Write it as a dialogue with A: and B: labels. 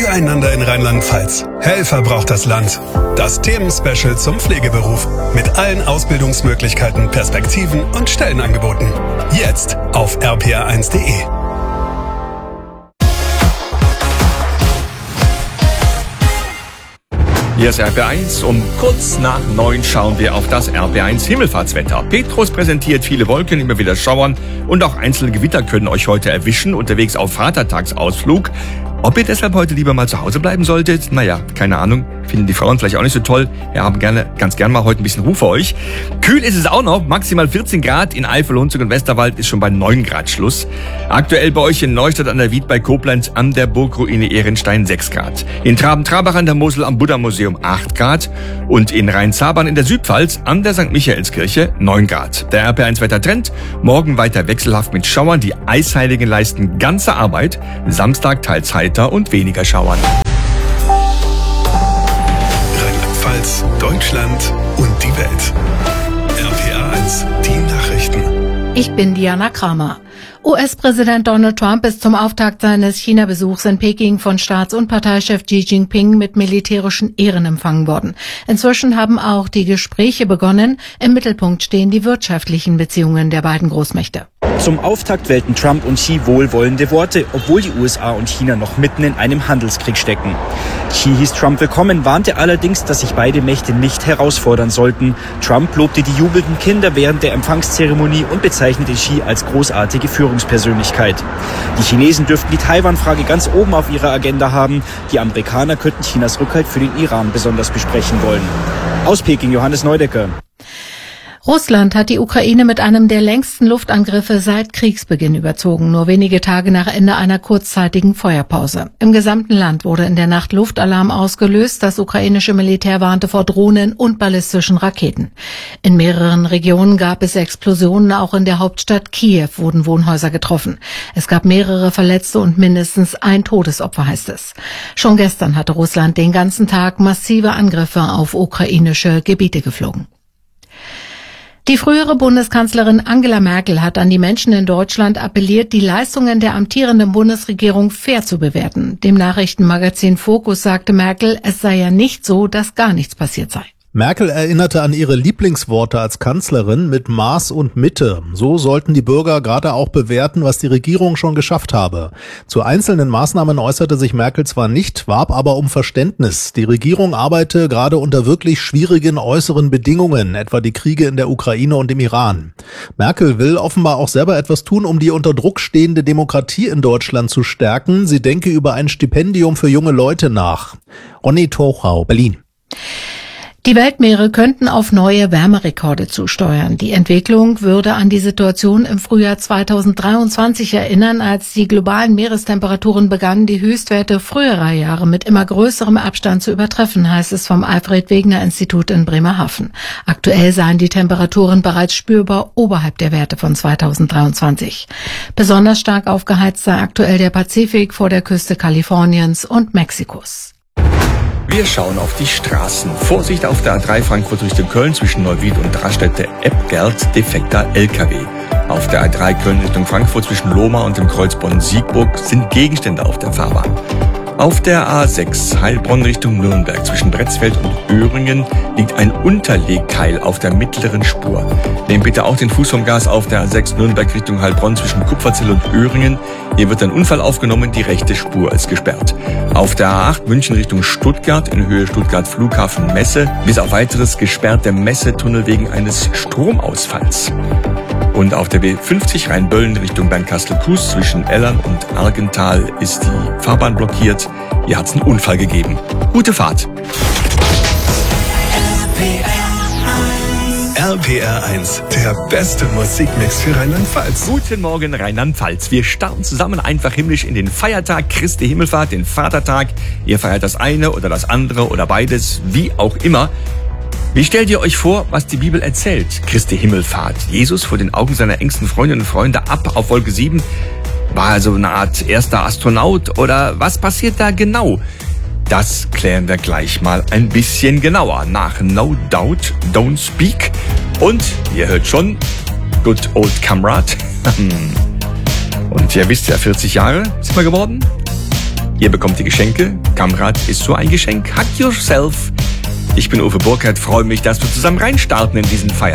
A: Füreinander in Rheinland-Pfalz. Helfer braucht das Land. Das Themenspecial zum Pflegeberuf. Mit allen Ausbildungsmöglichkeiten, Perspektiven und Stellenangeboten. Jetzt auf rpr1.de.
B: Hier ist RPR1. Um kurz nach 9 schauen wir auf das RPR1 Himmelfahrtswetter. Petrus präsentiert viele Wolken, immer wieder Schauern und auch einzelne Gewitter können euch heute erwischen, unterwegs auf Vatertagsausflug. Ob ihr deshalb heute lieber mal zu Hause bleiben solltet? Naja, keine Ahnung. Finden die Frauen vielleicht auch nicht so toll. Wir haben ganz gern mal heute ein bisschen Ruhe für euch. Kühl ist es auch noch. Maximal 14 Grad. In Eifel, Hunsrück und Westerwald ist schon bei 9 Grad Schluss. Aktuell bei euch in Neustadt an der Wied bei Koblenz an der Burgruine Ehrenstein 6 Grad. In Traben-Trabach an der Mosel am Buddha-Museum 8 Grad. Und in Rhein-Zabern in der Südpfalz an der St. Michaelskirche 9 Grad. Der RPR1-Wettertrend. Morgen weiter wechselhaft mit Schauern. Die Eisheiligen leisten ganze Arbeit. Samstag teils heiter und weniger Schauern.
A: Rheinland-Pfalz, Deutschland und die Welt. RPR1, die Nachrichten.
C: Ich bin Diana Kramer. US-Präsident Donald Trump ist zum Auftakt seines China-Besuchs in Peking von Staats- und Parteichef Xi Jinping mit militärischen Ehren empfangen worden. Inzwischen haben auch die Gespräche begonnen. Im Mittelpunkt stehen die wirtschaftlichen Beziehungen der beiden Großmächte.
D: Zum Auftakt wählten Trump und Xi wohlwollende Worte, obwohl die USA und China noch mitten in einem Handelskrieg stecken. Xi hieß Trump willkommen, warnte allerdings, dass sich beide Mächte nicht herausfordern sollten. Trump lobte die jubelnden Kinder während der Empfangszeremonie und bezeichnete Xi als großartige Führungspersönlichkeit. Die Chinesen dürften die Taiwan-Frage ganz oben auf ihrer Agenda haben. Die Amerikaner könnten Chinas Rückhalt für den Iran besonders besprechen wollen. Aus Peking, Johannes Neudecker.
C: Russland hat die Ukraine mit einem der längsten Luftangriffe seit Kriegsbeginn überzogen, nur wenige Tage nach Ende einer kurzzeitigen Feuerpause. Im gesamten Land wurde in der Nacht Luftalarm ausgelöst. Das ukrainische Militär warnte vor Drohnen und ballistischen Raketen. In mehreren Regionen gab es Explosionen, auch in der Hauptstadt Kiew wurden Wohnhäuser getroffen. Es gab mehrere Verletzte und mindestens ein Todesopfer, heißt es. Schon gestern hatte Russland den ganzen Tag massive Angriffe auf ukrainische Gebiete geflogen. Die frühere Bundeskanzlerin Angela Merkel hat an die Menschen in Deutschland appelliert, die Leistungen der amtierenden Bundesregierung fair zu bewerten. Dem Nachrichtenmagazin Focus sagte Merkel, es sei ja nicht so, dass gar nichts passiert sei.
E: Merkel erinnerte an ihre Lieblingsworte als Kanzlerin mit Maß und Mitte. So sollten die Bürger gerade auch bewerten, was die Regierung schon geschafft habe. Zu einzelnen Maßnahmen äußerte sich Merkel zwar nicht, warb aber um Verständnis. Die Regierung arbeite gerade unter wirklich schwierigen äußeren Bedingungen, etwa die Kriege in der Ukraine und im Iran. Merkel will offenbar auch selber etwas tun, um die unter Druck stehende Demokratie in Deutschland zu stärken. Sie denke über ein Stipendium für junge Leute nach. Ronny Tochau, Berlin.
C: Die Weltmeere könnten auf neue Wärmerekorde zusteuern. Die Entwicklung würde an die Situation im Frühjahr 2023 erinnern, als die globalen Meerestemperaturen begannen, die Höchstwerte früherer Jahre mit immer größerem Abstand zu übertreffen, heißt es vom Alfred-Wegener-Institut in Bremerhaven. Aktuell seien die Temperaturen bereits spürbar oberhalb der Werte von 2023. Besonders stark aufgeheizt sei aktuell der Pazifik vor der Küste Kaliforniens und Mexikos.
B: Wir schauen auf die Straßen. Vorsicht auf der A3 Frankfurt Richtung Köln zwischen Neuwied und Raststätte-Eppgert, defekter LKW. Auf der A3 Köln Richtung Frankfurt zwischen Lohmar und dem Kreuz Bonn-Siegburg sind Gegenstände auf der Fahrbahn. Auf der A6 Heilbronn Richtung Nürnberg zwischen Bretzfeld und Öhringen liegt ein Unterlegteil auf der mittleren Spur. Nehmt bitte auch den Fuß vom Gas auf der A6 Nürnberg Richtung Heilbronn zwischen Kupferzell und Öhringen. Hier wird ein Unfall aufgenommen, die rechte Spur ist gesperrt. Auf der A8 München Richtung Stuttgart in Höhe Stuttgart Flughafen Messe bis auf weiteres gesperrt der Messetunnel wegen eines Stromausfalls. Und auf der B50 Rheinböllen Richtung Bernkastel-Kues zwischen Ellern und Argental ist die Fahrbahn blockiert. Hier hat es einen Unfall gegeben. Gute Fahrt.
A: RPR1, der beste Musikmix für Rheinland-Pfalz.
B: Guten Morgen Rheinland-Pfalz. Wir starten zusammen einfach himmlisch in den Feiertag Christi Himmelfahrt, den Vatertag. Ihr feiert das eine oder das andere oder beides, wie auch immer. Wie stellt ihr euch vor, was die Bibel erzählt? Christi Himmelfahrt. Jesus vor den Augen seiner engsten Freundinnen und Freunde ab auf Wolke 7. War also eine Art erster Astronaut oder was passiert da genau? Das klären wir gleich mal ein bisschen genauer nach No Doubt, Don't Speak. Und ihr hört schon, Good Old Comrade. Und ihr wisst ja, 40 Jahre sind wir geworden. Ihr bekommt die Geschenke. Kamerad ist so ein Geschenk. Hack yourself. Ich bin Uwe Burkhardt, freue mich, dass wir zusammen reinstarten in diesen Feiertag.